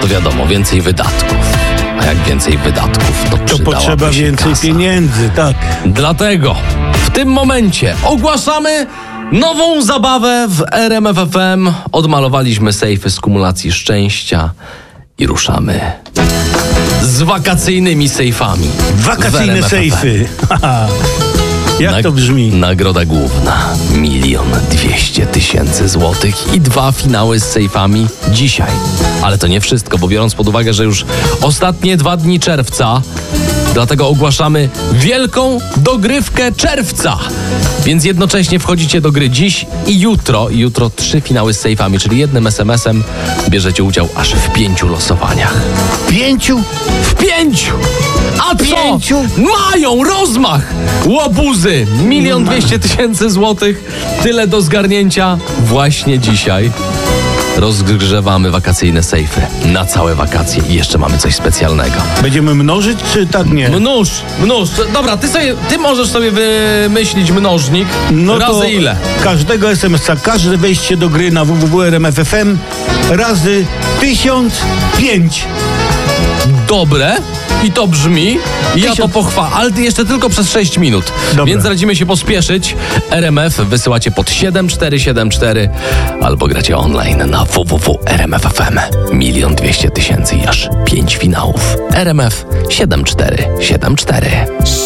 to wiadomo, więcej wydatków. A jak więcej wydatków, to potrzeba więcej kasa. pieniędzy, tak. Dlatego w tym momencie ogłaszamy nową zabawę w RMF FM. Odmalowaliśmy sejfy z kumulacji szczęścia i ruszamy z wakacyjnymi sejfami. Wakacyjne w RMF FM. sejfy. Jak to brzmi? Nagroda główna 1 200 000 złotych i 2 finały z sejfami dzisiaj. Ale to nie wszystko, bo biorąc pod uwagę, że już ostatnie 2 dni czerwca, dlatego ogłaszamy wielką dogrywkę czerwca. Więc jednocześnie wchodzicie do gry dziś i jutro. I jutro 3 finały z sejfami, czyli jednym SMS-em bierzecie udział aż w 5 losowaniach. 5? W 5! A co? 5? Mają rozmach! Łobuzy! 1 200 000 złotych. Tyle do zgarnięcia właśnie dzisiaj. Rozgrzewamy wakacyjne sejfy na całe wakacje i jeszcze mamy coś specjalnego. Będziemy mnożyć, czy tak nie? Mnóż. Dobra, ty możesz sobie wymyślić mnożnik. No razy to ile? Każdego SMS-a, każde wejście do gry na www.rmf.fm razy 1005. Dobre. I to brzmi. Ja to pochwalę, ale jeszcze tylko przez 6 minut. Dobra. Więc radzimy się pospieszyć. RMF wysyłacie pod 7474 albo gracie online na www.rmf.fm. 1 200 000 i aż 5 finałów. RMF 7474.